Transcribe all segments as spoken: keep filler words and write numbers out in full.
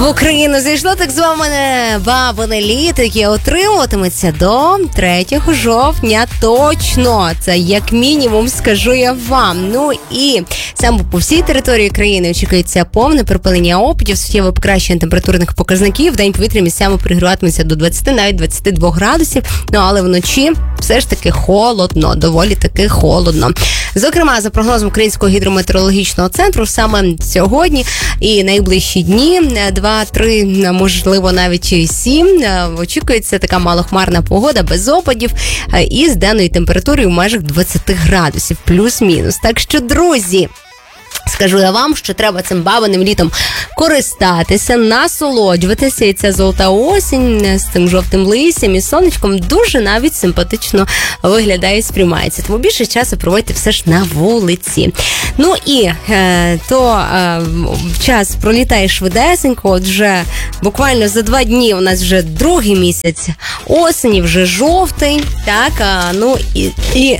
В Україну зайшло так зване бабине літо, яке отримуватиметься до третього жовтня точно. Це як мінімум, скажу я вам. Ну і саме по всій території країни очікується повне припинення опадів, суттєве покращення температурних показників. Вдень повітря місцями пригріватиметься до двадцяти, навіть двадцяти двох градусів. Ну але вночі все ж таки холодно, доволі таки холодно. Зокрема, за прогнозом Українського гідрометеорологічного центру, саме сьогодні і найближчі дні, два-три, можливо, навіть і сім, очікується така малохмарна погода без опадів і з денною температурою в межах двадцяти градусів, плюс-мінус. Так що, друзі, скажу я вам, що треба цим бабиним літом користатися, насолоджуватися, і ця золота осінь з цим жовтим листям і сонечком дуже навіть симпатично виглядає і сприймається. Тому більше часу проводьте все ж на вулиці. Ну і е, то е, час пролітає швидесенько, от вже буквально за два дні у нас вже другий місяць осені, вже жовтий, так, а, ну і... і...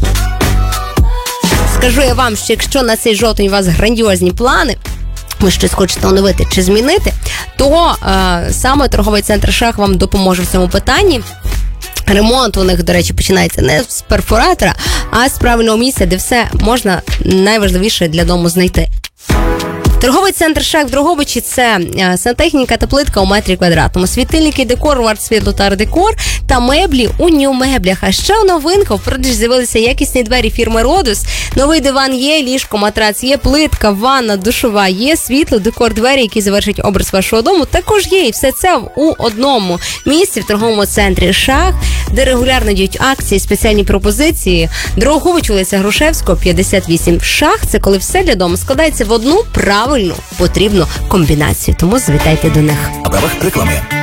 Скажу я вам, що якщо на цей жовтень у вас грандіозні плани, ви щось хочете оновити чи змінити, то е, саме торговий центр «Шах» вам допоможе в цьому питанні. Ремонт у них, до речі, починається не з перфоратора, а з правильного місця, де все можна найважливіше для дому знайти. Торговий центр «Шах» в Дрогобичі – це сантехніка та плитка у метрі квадратному, світильники, декор у арт-світло та ар-декор та меблі у нью-меблях. А ще у новинку в продажі з'явилися якісні двері фірми «Родус», новий диван є, ліжко, матрац є, плитка, ванна, душова є, світло, декор, двері, які завершать образ вашого дому, також є. І все це у одному місці в торговому центрі «Шах», де регулярно діють акції, спеціальні пропозиції. Дрогобич, вулиця Грушевського, п'ятдесят вісім. «Шах» – це коли все для дому складається в одну правильну потрібну комбінацію. Тому звітайте до них. А правах реклами.